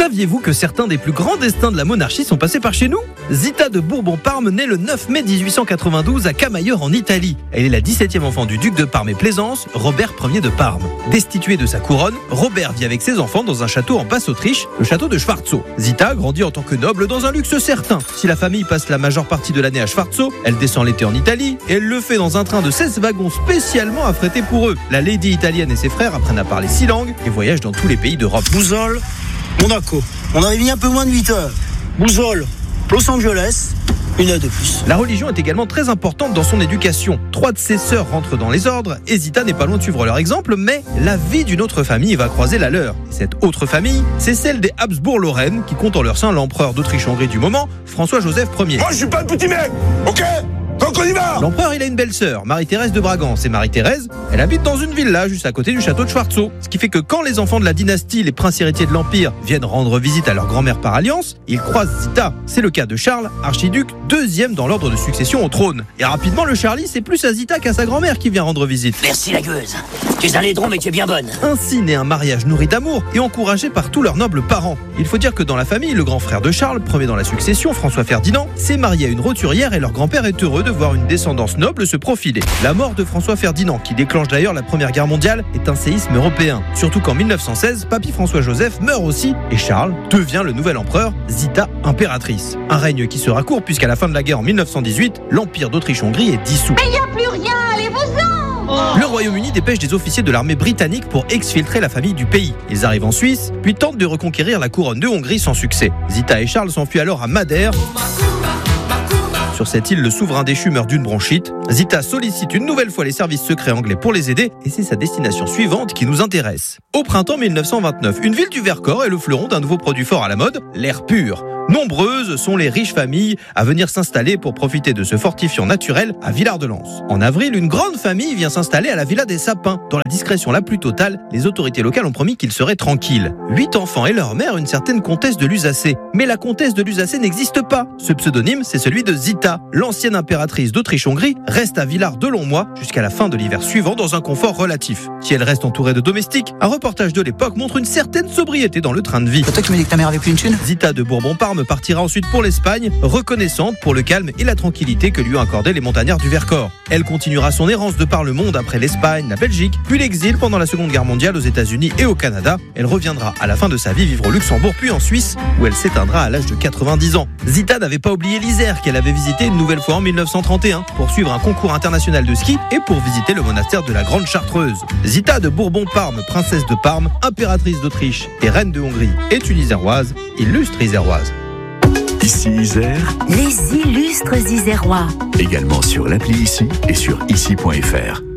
Saviez-vous que certains des plus grands destins de la monarchie sont passés par chez nous ? Zita de Bourbon-Parme naît le 9 mai 1892 à Camaiore en Italie. Elle est la 17e enfant du duc de Parme et Plaisance, Robert Ier de Parme. Destitué de sa couronne, Robert vit avec ses enfants dans un château en Basse-Autriche, le château de Schwarzow. Zita grandit en tant que noble dans un luxe certain. Si la famille passe la majeure partie de l'année à Schwarzow, elle descend l'été en Italie et elle le fait dans un train de 16 wagons spécialement affrétés pour eux. La lady italienne et ses frères apprennent à parler 6 langues et voyagent dans tous les pays d'Europe. Boussole, Monaco. On avait mis un peu moins de 8 heures. Boussole, Los Angeles, une heure de plus. La religion est également très importante dans son éducation. 3 de ses sœurs rentrent dans les ordres et Zita n'est pas loin de suivre leur exemple, mais la vie d'une autre famille va croiser la leur. Et cette autre famille, c'est celle des Habsbourg-Lorraine qui compte en leur sein l'empereur d'Autriche-Hongrie du moment, François-Joseph Ier. Moi, je suis pas le petit mec, ok ? Donc on y va. L'empereur, il a une belle-sœur, Marie-Thérèse de Bragance. Et Marie-Thérèse, elle habite dans une villa juste à côté du château de Schwarzow. Ce qui fait que quand les enfants de la dynastie, les princes héritiers de l'Empire, viennent rendre visite à leur grand-mère par alliance, ils croisent Zita. C'est le cas de Charles, archiduc, 2e dans l'ordre de succession au trône. Et rapidement, le Charlie, c'est plus à Zita qu'à sa grand-mère qui vient rendre visite. Merci la gueuse. Tu es un laidron mais tu es bien bonne. Ainsi naît un mariage nourri d'amour et encouragé par tous leurs nobles parents. Il faut dire que dans la famille, le grand frère de Charles, premier dans la succession, François Ferdinand, s'est marié à une roturière et leur grand-père est heureux de voir une descendance noble se profiler. La mort de François Ferdinand, qui déclenche d'ailleurs la Première Guerre mondiale, est un séisme européen. Surtout qu'en 1916, papy François-Joseph meurt aussi et Charles devient le nouvel empereur, Zita impératrice. Un règne qui sera court puisqu'à la fin de la guerre en 1918, l'Empire d'Autriche-Hongrie est dissous. Mais il n'y a plus rien, allez-vous-en! Le Royaume-Uni dépêche des officiers de l'armée britannique pour exfiltrer la famille du pays. Ils arrivent en Suisse, puis tentent de reconquérir la couronne de Hongrie sans succès. Zita et Charles s'enfuient alors à Madère. Sur cette île, le souverain déchu meurt d'une bronchite. Zita sollicite une nouvelle fois les services secrets anglais pour les aider et c'est sa destination suivante qui nous intéresse. Au printemps 1929, une ville du Vercors est le fleuron d'un nouveau produit fort à la mode, l'air pur. Nombreuses sont les riches familles à venir s'installer pour profiter de ce fortifiant naturel à Villard-de-Lans. En avril, une grande famille vient s'installer à la Villa des Sapins. Dans la discrétion la plus totale, les autorités locales ont promis qu'ils seraient tranquilles. 8 enfants et leur mère, une certaine comtesse de Lusacé. Mais la comtesse de Lusacé n'existe pas. Ce pseudonyme, c'est celui de Zita. L'ancienne impératrice d'Autriche-Hongrie reste à Villard de longs mois jusqu'à la fin de l'hiver suivant dans un confort relatif. Si elle reste entourée de domestiques, un reportage de l'époque montre une certaine sobriété dans le train de vie. C'est toi qui m'as dit que ta mère avait plus une thune ? Zita de Bourbon-Parme partira ensuite pour l'Espagne, reconnaissante pour le calme et la tranquillité que lui ont accordé les montagnards du Vercors. Elle continuera son errance de par le monde après l'Espagne, la Belgique, puis l'exil pendant la Seconde Guerre mondiale aux États-Unis et au Canada. Elle reviendra à la fin de sa vie vivre au Luxembourg puis en Suisse, où elle s'éteindra à l'âge de 90 ans. Zita n'avait pas oublié l'Isère qu'elle avait visité une nouvelle fois en 1931 pour suivre un concours international de ski et pour visiter le monastère de la Grande Chartreuse. Zita de Bourbon-Parme, princesse de Parme, impératrice d'Autriche et reine de Hongrie, est une Iséroise, illustre Iséroise. Ici Isère, Les illustres Isérois. également sur l'appli Ici et sur ici.fr.